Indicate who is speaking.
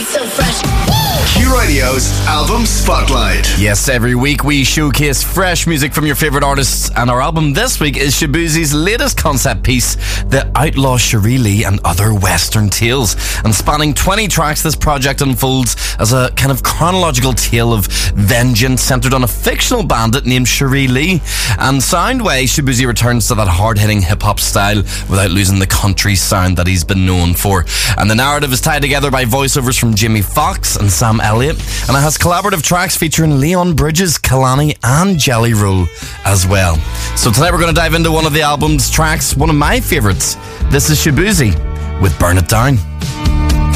Speaker 1: so fresh.
Speaker 2: Q Radio's Album Spotlight.
Speaker 3: Yes, every week we showcase fresh music from your favourite artists, and our album this week is Shaboozey's latest concept piece, The Outlaw Cherie Lee and Other Western Tales. And spanning 20 tracks, this project unfolds as a kind of chronological tale of vengeance centred on a fictional bandit named Cherie Lee. And sound-wise, Shaboozey returns to that hard-hitting hip-hop style without losing the country sound that he's been known for. And the narrative is tied together by voiceovers from Jamie Foxx and Sam Elliott, and it has collaborative tracks featuring Leon Bridges, Kalani and Jelly Roll as well. So tonight we're going to dive into one of the album's tracks, one of my favourites. This is Shaboozey with Burn It Down.